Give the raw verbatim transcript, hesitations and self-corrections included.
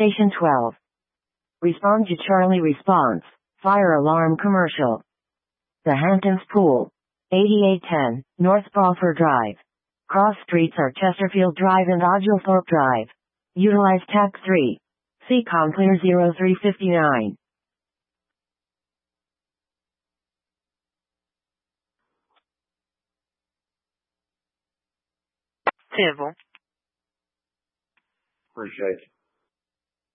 Station twelve. Respond to Charlie response. Fire alarm commercial. The Hamptons Pool. eighty-eight ten, North Balfour Drive. Cross streets are Chesterfield Drive and Oglethorpe Drive. Utilize T A C three. C COM clear zero three five nine. Civil. Appreciate you.